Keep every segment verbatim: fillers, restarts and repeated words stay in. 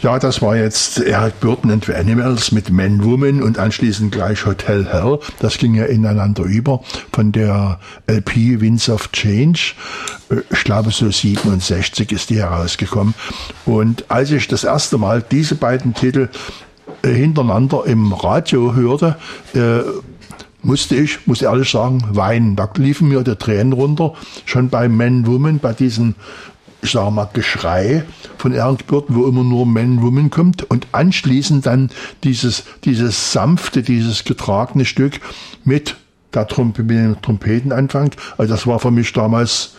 Ja, das war jetzt Eric Burdon and the Animals mit Man, Woman und anschließend gleich Hotel Hell. Das ging ja ineinander über von der L P Winds of Change. Ich glaube, so siebenundsechzig ist die herausgekommen. Und als ich das erste Mal diese beiden Titel hintereinander im Radio hörte, äh, musste ich, muss ehrlich sagen, weinen. Da liefen mir die Tränen runter. Schon bei Man, Woman, bei diesem, ich sage mal, Geschrei von Eric Burdon, wo immer nur Man, Woman kommt. Und anschließend dann dieses, dieses sanfte, dieses getragene Stück mit der Trompe, mit dem Trompetenanfang. Also das war für mich damals,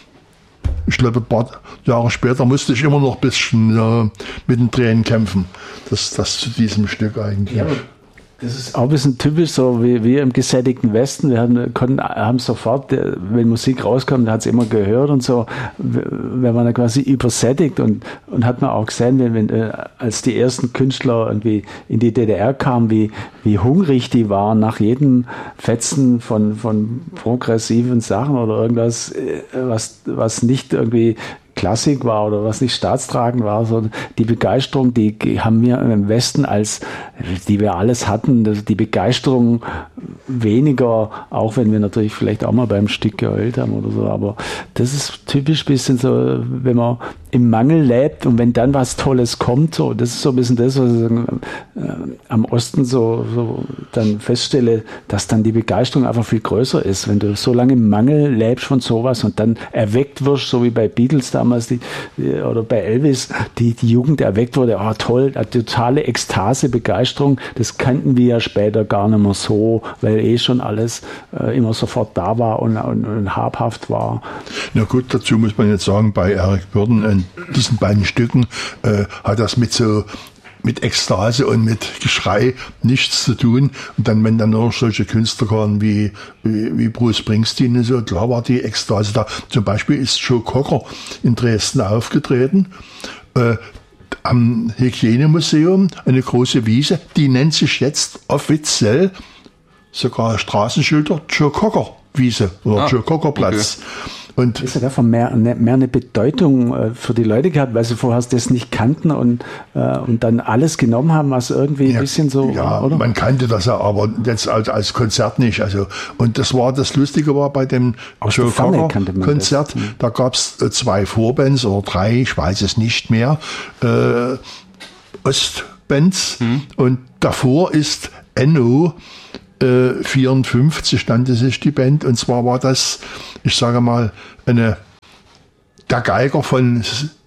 ich glaube, ein paar Jahre später musste ich immer noch ein bisschen äh, mit den Tränen kämpfen. Das, das zu diesem Stück eigentlich. Ja. Das ist auch ein bisschen typisch, so wie wir im gesättigten Westen. Wir haben, konnten, haben sofort, wenn Musik rauskommt, hat es immer gehört und so, wenn man da quasi übersättigt und, und hat man auch gesehen, wenn, wenn, als die ersten Künstler irgendwie in die D D R kamen, wie, wie hungrig die waren nach jedem Fetzen von, von progressiven Sachen oder irgendwas, was, was nicht irgendwie Klassik war oder was nicht staatstragend war, so die Begeisterung, die haben wir im Westen als, die wir alles hatten, die Begeisterung weniger, auch wenn wir natürlich vielleicht auch mal beim Stück geheult haben oder so, aber das ist typisch bisschen so, wenn man im Mangel lebt und wenn dann was Tolles kommt, so, das ist so ein bisschen das, was ich äh, am Osten so, so dann feststelle, dass dann die Begeisterung einfach viel größer ist, wenn du so lange im Mangel lebst von sowas und dann erweckt wirst, so wie bei Beatles damals die, oder bei Elvis, die, die Jugend erweckt wurde, oh toll, eine totale Ekstase, Begeisterung, das kannten wir ja später gar nicht mehr so, weil eh schon alles äh, immer sofort da war und, und, und habhaft war. Na gut, dazu muss man jetzt sagen, bei Eric Burdon in diesen beiden Stücken äh, hat das mit so mit Ekstase und mit Geschrei nichts zu tun. Und dann, wenn dann noch solche Künstler kamen wie, wie, wie Bruce Springsteen und so, klar war die Ekstase da. Zum Beispiel ist Joe Cocker in Dresden aufgetreten, äh, am Hygienemuseum, eine große Wiese, die nennt sich jetzt offiziell sogar Straßenschilder Joe Cocker Wiese oder ah, Joe Cocker Platz. Okay. Und das hat einfach mehr, mehr eine Bedeutung für die Leute gehabt, weil sie vorher das nicht kannten und, äh, und dann alles genommen haben, was irgendwie ja, ein bisschen so, ja, oder? Man kannte das ja, aber jetzt als, als Konzert nicht. Also, und das war, das Lustige war bei dem Joe Cocker Konzert, das. Da gab es zwei Vorbands oder drei, ich weiß es nicht mehr, äh, Ostbands hm. und davor ist Enno Äh, vierundfünfzig nannte sich die Band, und zwar war das, ich sage mal, eine, der Geiger von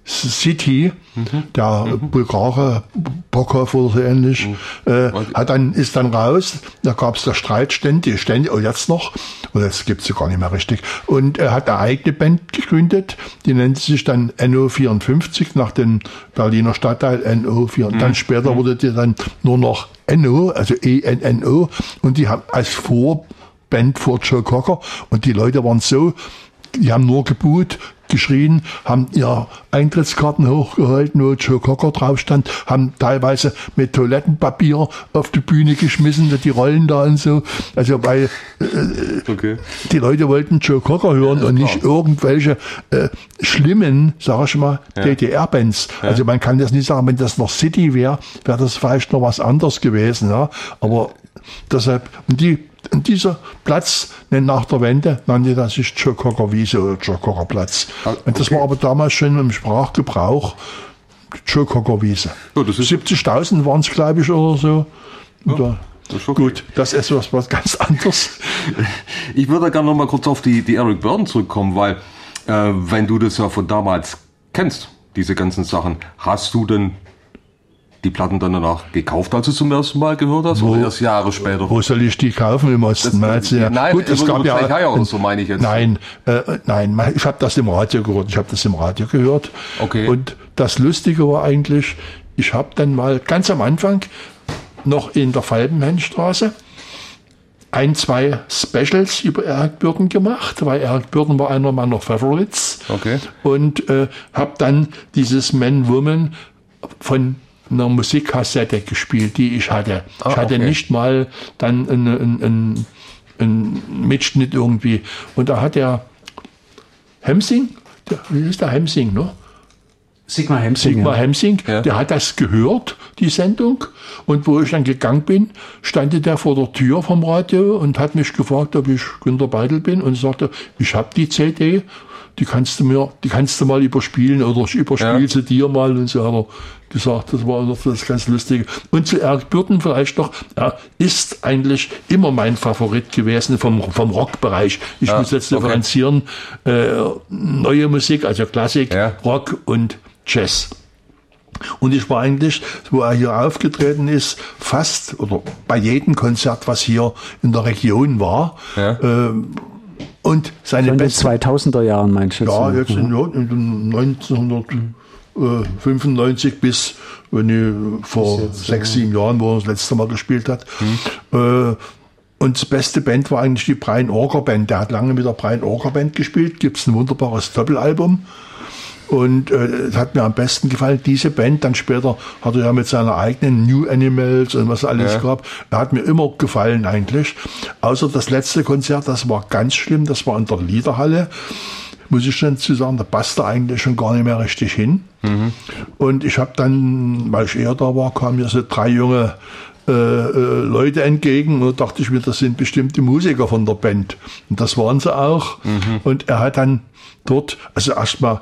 City, mhm. der mhm. Bulgare, Bokov oder so ähnlich, mhm. äh, hat dann, ist dann raus, da gab es da Streit ständig, ständig, oh jetzt noch, oder jetzt gibt es sie gar nicht mehr richtig, und er hat eine eigene Band gegründet, die nannte sich dann N O vierundfünfzig, nach dem Berliner Stadtteil N O vier, und mhm. dann später wurde die dann nur noch N O, also E N N O, und die haben als Vorband vor Joe Cocker, und die Leute waren so, die haben nur gebuht, geschrien, haben ihr Eintrittskarten hochgehalten, wo Joe Cocker drauf stand, haben teilweise mit Toilettenpapier auf die Bühne geschmissen, die Rollen da und so. Also weil äh, okay. die Leute wollten Joe Cocker hören ja, und klar. nicht irgendwelche äh, schlimmen, sag ich mal, ja. D D R-Bands. Ja. Also man kann das nicht sagen, wenn das noch City wäre, wäre das vielleicht noch was anderes gewesen. Ja? Aber deshalb, und die Und dieser Platz, nach der Wende, nannte das sich Joe Cocker Wiese oder Joe Cocker Platz. Okay. Und das war aber damals schon im Sprachgebrauch Joe Cocker Wiese. Ja, siebzigtausend waren es, glaube ich, oder so. Ja, da, das okay. Gut, das ist was, was ganz anderes. Ich würde gerne noch mal kurz auf die, die Eric Burdon zurückkommen, weil äh, wenn du das ja von damals kennst, diese ganzen Sachen, hast du denn die Platten dann danach gekauft, als du zum ersten Mal gehört hast, wo, oder erst Jahre später? Wo soll ich die kaufen im Osten? Das, ja, nein, gut, es gab ja oder so, meine ich jetzt. Nein, äh, nein, ich habe das im Radio gehört. Ich habe das im Radio gehört. Okay. Und das Lustige war eigentlich, ich habe dann mal ganz am Anfang noch in der Falbenhennstraße ein, zwei Specials über Eric Burdon gemacht, weil Eric Burdon war einer meiner Favorites. Okay. Und äh, habe dann dieses Man, Woman von einer Musikkassette gespielt, die ich hatte. Ah, ich hatte okay. nicht mal dann einen, einen, einen Mitschnitt irgendwie. Und da hat der Hemsing, der, wie ist der Hemsing, ne? Sigmar Hemsing. Sigmar Hemsing, ja. Der hat das gehört, die Sendung. Und wo ich dann gegangen bin, stand der vor der Tür vom Radio und hat mich gefragt, ob ich Günter Beidl bin und sagte, ich habe die C D, die kannst du mir, die kannst du mal überspielen oder ich überspiele ja. sie dir mal. Und so hat er gesagt, das war das ganz Lustige. Und zu Eric Burdon vielleicht noch, er ist eigentlich immer mein Favorit gewesen vom, vom Rockbereich. Ich ja, muss jetzt differenzieren, okay. äh, neue Musik, also Klassik, ja. Rock und Jazz. Und ich war eigentlich, wo er hier aufgetreten ist, fast oder bei jedem Konzert, was hier in der Region war. Ja. Äh, und seine in den zweitausender Jahren meinst du? Ja, jetzt in, ja, in neunzehnhundertfünfundneunzig bis, wenn ich vor jetzt, sechs, sieben ja. Jahren, wo er das letzte Mal gespielt hat. Hm. Äh, und das beste Band war eigentlich die Brian Auger Band. Der hat lange mit der Brian Auger Band gespielt. Gibt's ein wunderbares Doppelalbum. Und äh, das hat mir am besten gefallen, diese Band. Dann später hat er ja mit seiner eigenen New Animals und was alles ja. gab. Er hat mir immer gefallen eigentlich. Außer das letzte Konzert, das war ganz schlimm. Das war in der Liederhalle. Muss ich schon zu sagen, da passte eigentlich schon gar nicht mehr richtig hin. Mhm. Und ich habe dann, weil ich eher da war, kamen mir so drei junge äh, äh, Leute entgegen. Und da dachte ich mir, das sind bestimmte Musiker von der Band. Und das waren sie auch. Mhm. Und er hat dann dort, also erstmal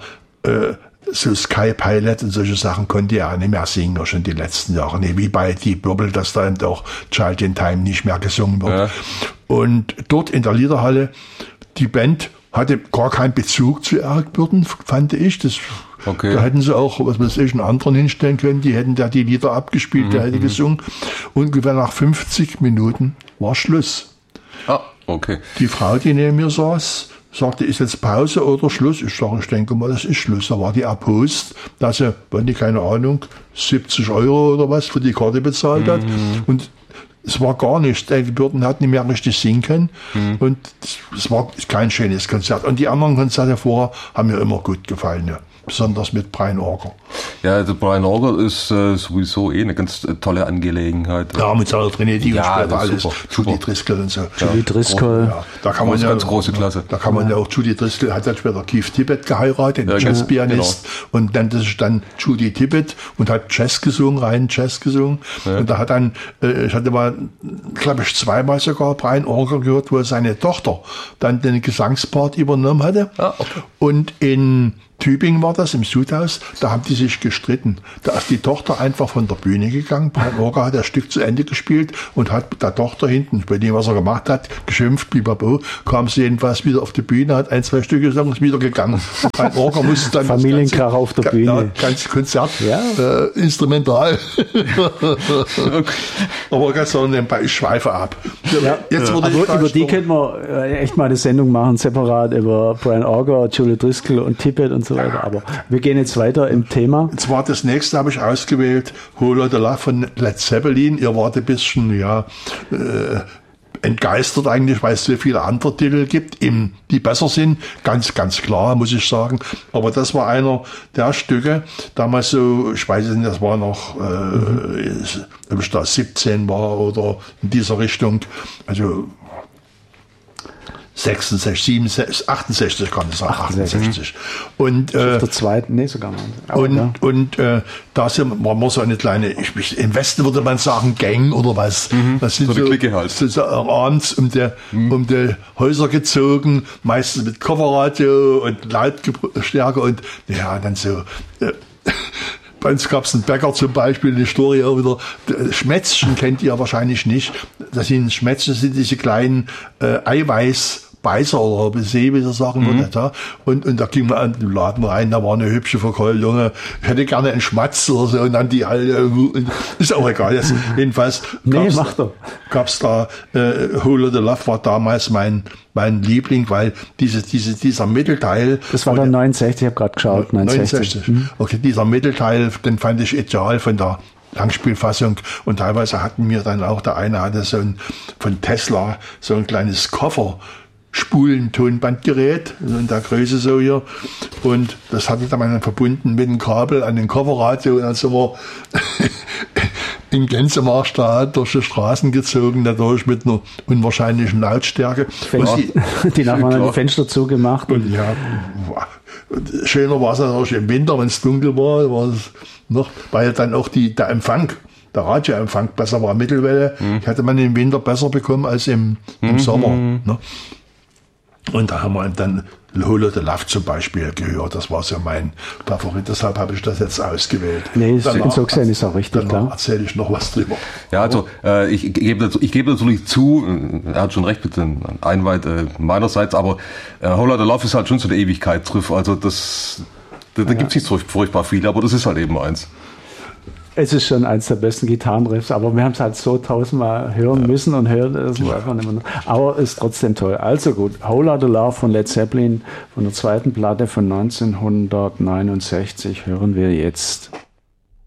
so Sky Pilot und solche Sachen konnte er auch nicht mehr singen, schon die letzten Jahre. Nee, wie bei Deep Purple, dass da eben auch Child in Time nicht mehr gesungen wird. Ja. Und dort in der Liederhalle, die Band hatte gar keinen Bezug zu Eric Burdon, fand ich. Das, okay. Da hätten sie auch, was weiß ich, einen anderen hinstellen können, die hätten da die Lieder abgespielt, mhm. der hätte gesungen. Ungefähr nach fünfzig Minuten war Schluss. Ah, okay. Die Frau, die neben mir saß, sagte, ist jetzt Pause oder Schluss? Ich sage, ich denke mal, das ist Schluss. Da war die Apost, dass sie, wenn ich keine Ahnung, siebzig Euro oder was für die Karte bezahlt hat. Mhm. Und es war gar nichts. Die Burdon hat nicht mehr richtig singen können. Mhm. Und es war kein schönes Konzert. Und die anderen Konzerte vorher haben mir immer gut gefallen. Ja. Besonders mit Brian Auger. Ja, also Brian Auger ist äh, sowieso eh eine ganz äh, tolle Angelegenheit. Ja, mit seiner Trinity ja, und später alles. Super, Judy super. Driscoll und so. Judy Driscoll. Ja, da kann man ja, ganz große Klasse. Da kann man ja, ja auch, Judy Driscoll hat dann später Keith Tippett geheiratet, ja, Jazzpianist. Genau. Und nannte sich dann Judy Tippett und hat Jazz gesungen, rein Jazz gesungen. Ja. Und da hat dann, äh, ich hatte mal, glaube ich, zweimal sogar Brian Auger gehört, wo seine Tochter dann den Gesangspart übernommen hatte. Ah, okay. Und in Tübingen war das, im Sudhaus, da haben die sich gestritten. Da ist die Tochter einfach von der Bühne gegangen. Brian Auger hat das Stück zu Ende gespielt und hat mit der Tochter hinten, bei dem, was er gemacht hat, geschimpft, blibabo, kam sie jedenfalls wieder auf die Bühne, hat ein, zwei Stücke gesungen und ist wieder gegangen. Brian Auger musste dann Familienkrach auf der Bühne. Ja, ganz Konzert, ja. äh, instrumental. Aber ganz so nebenbei, ich schweife ab. Ja. Jetzt wurde ja. über die könnten wir echt mal eine Sendung machen, separat über Brian Auger, Judy Driscoll und Tippett und so weiter. Aber wir gehen jetzt weiter im Thema. Und zwar das nächste habe ich ausgewählt, Whole Lotta Love von Led Zeppelin. Ihr wart ein bisschen, ja, äh, entgeistert eigentlich, weil es so viele andere Titel gibt, eben, die besser sind. Ganz, ganz klar, muss ich sagen. Aber das war einer der Stücke, damals so, ich weiß nicht, das war noch, äh, mhm. ob ich da siebzehn war oder in dieser Richtung. Also, sechsundsechzig, siebenundsechzig, achtundsechzig kann ich sagen, achtundsechzig. Und, äh, auf der zweiten, nee, sogar mal. Aber und, ja. und, äh, da sind, waren wir so eine kleine, ich, im Westen würde man sagen, Gang oder was. Mhm, das sind so, so, Clique halt. so, so abends um die, mhm. um die Häuser gezogen, meistens mit Kofferradio und Lautstärke und, ja, dann so, äh, bei uns gab es einen Bäcker zum Beispiel, eine Story auch wieder. Schmätzchen kennt ihr wahrscheinlich nicht. Das sind Schmätzchen, das sind diese kleinen äh, Eiweißbeißer oder See, wie sie sagen mhm. würde. Da. Und, und da ging man an den Laden rein, da war eine hübsche Verkäuferin, ich hätte gerne einen Schmatz oder so und dann die alle, ist auch egal. Jetzt, jedenfalls nee, mach doch. gab's da, äh, Whole Lotta Love war damals mein mein Liebling, weil diese, diese, dieser Mittelteil. Das war dann neunundsechzig, ich habe gerade geschaut. neunundsechzig. Mhm. Okay, dieser Mittelteil, den fand ich ideal von der Langspielfassung. Und teilweise hatten wir dann auch, der eine hatte so ein, von Tesla, so ein kleines Koffer. Spulen-Tonbandgerät in der Größe so hier. Und das hatte dann man verbunden mit dem Kabel an den Kofferradio und dann sind wir in Gänsemarsch da durch die Straßen gezogen, dadurch mit einer unwahrscheinlichen Lautstärke. Fenster, die, die nachher die Fenster zugemacht. Und ja, Schöner war es natürlich im Winter, wenn es dunkel war, war es noch, weil dann auch die, der Empfang, der Radioempfang besser war, Mittelwelle, mhm. hatte man im Winter besser bekommen als im, im mhm. Sommer. Ne? Und da haben wir dann Whole Lotta Love zum Beispiel gehört. Das war so mein Favorit. Deshalb habe ich das jetzt ausgewählt. Nee, danach, so gesehen ist auch richtig, klar. Erzähle ich noch was drüber. Ja, also äh, ich gebe ich gebe natürlich zu, er hat schon recht mit dem Einwand äh, meinerseits, aber äh, Whole Lotta Love ist halt schon so eine Ewigkeit drauf. Also das, da, da ja. gibt es nicht so furchtbar viel, aber das ist halt eben eins. Es ist schon eins der besten Gitarrenriffs, aber wir haben es halt so tausendmal hören müssen und hören, das war einfach nicht mehr. Aber es ist trotzdem toll. Also gut, Whole Lotta Love von Led Zeppelin, von der zweiten Platte von neunzehnhundertneunundsechzig hören wir jetzt.